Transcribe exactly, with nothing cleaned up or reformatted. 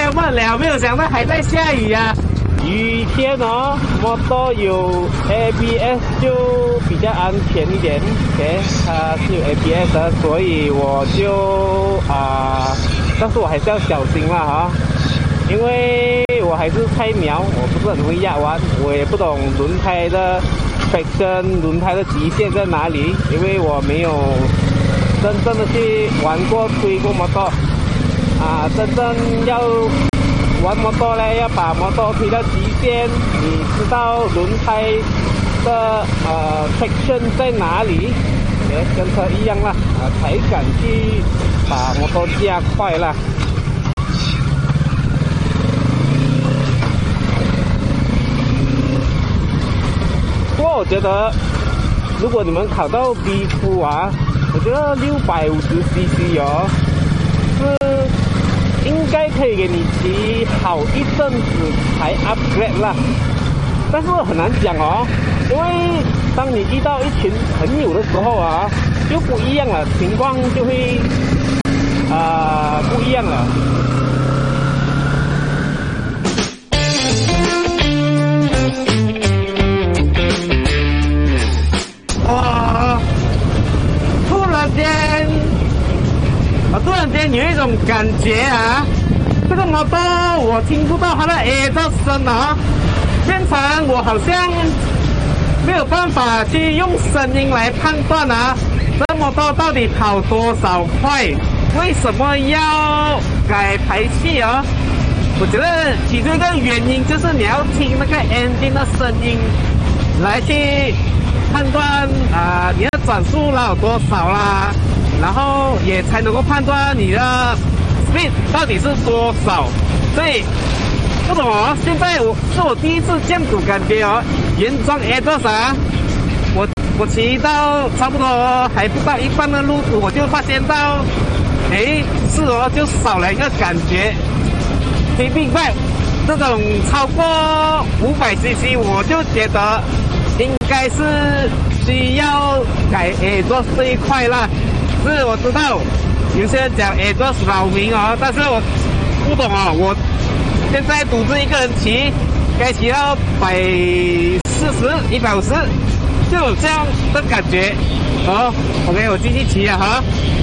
太慢了，没有想到还在下雨啊。 雨天哦，摩托有 A B S 就比较安全一点 ，OK， 它是有 A B S 的，所以我就啊、呃，但是我还是要小心啦哈，因为我还是菜鸟，我不是很会压弯，我也不懂轮胎的 traction 轮胎的极限在哪里，因为我没有真正的去玩过推过摩托啊，真正要玩摩托呢，要把摩托推到极限，你知道轮胎的呃 traction 在哪里，也跟车一样啦，啊，才敢去把摩托加快啦。不过我觉得，如果你们考到 B two 啊，我觉得六百五十 C C 哦，是。应该可以给你骑好一阵子才 upgrade 啦，但是很难讲哦，因为当你遇到一群朋友的时候啊，就不一样了，情况就会啊、呃、不一样了。 哇，突然间。我突然间有一种感觉啊，这个摩托我听不到它的 A 的声啊，变成我好像没有办法去用声音来判断啊，这摩托到底跑多少快？为什么要改排气啊？我觉得其中一个原因就是你要听那个 engine 的声音来去判断啊、呃，你的转速啦有多少啦。然后也才能够判断你的 speed 到底是多少，所以不懂哦。现在我是我第一次这样子感觉哦，原装 A 多少啊？我我骑到差不多还不到一半的路途，我就发现到，哎，是哦，就少了一个感觉。K Big Bike 这种超过五百 C C， 我就觉得应该是需要改 A 做这一块啦。是我知道，有些人讲哎，这是扰民哦，但是我不懂哦。我现在独自一个人骑，该骑到百四十、一百五十，就有这样的感觉。哦 ，OK， 我继续骑了哈。